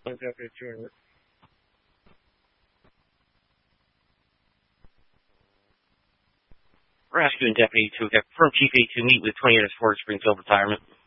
Deputy 200. Rescue and Deputy 2 confirm Chief 8 to meet with 20 at Forest Springfield Retirement.